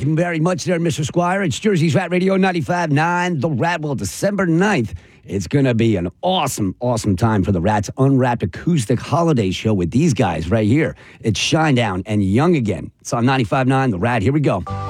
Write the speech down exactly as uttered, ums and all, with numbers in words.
you very much there, Mister Squire. It's Jersey's Rat Radio ninety-five point nine, The Rat. Well, December ninth, it's going to be an awesome, awesome time for the Rat's Unwrapped Acoustic Holiday Show with these guys right here. It's Shinedown and Young Again. It's on ninety-five point nine, The Rat. Here we go.